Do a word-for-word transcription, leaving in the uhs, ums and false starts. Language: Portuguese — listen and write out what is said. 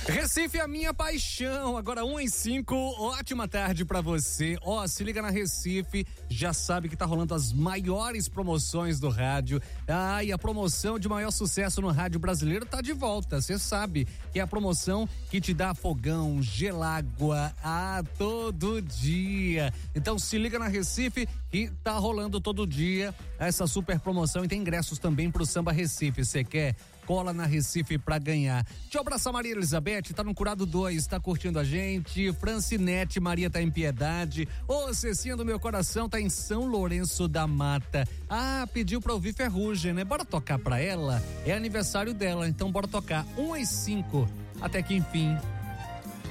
Recife, a minha paixão, agora um e cinco, ótima tarde pra você. Ó, oh, se liga na Recife, já sabe que tá rolando as maiores promoções do rádio. Ah, e a promoção de maior sucesso no rádio brasileiro tá de volta, você sabe, que é a promoção que te dá fogão, gelágua, ah, todo dia. Então se liga na Recife que tá rolando todo dia essa super promoção e tem ingressos também pro Samba Recife, você quer? Cola na Recife pra ganhar. Deixa eu abraçar Maria Elizabeth, tá no Curado dois, tá curtindo a gente. Francinete, Maria tá em Piedade. Ô, Cecinha do meu coração tá em São Lourenço da Mata. Ah, pediu pra ouvir Ferrugem, né? Bora tocar pra ela? É aniversário dela, então bora tocar um e cinco. Até que enfim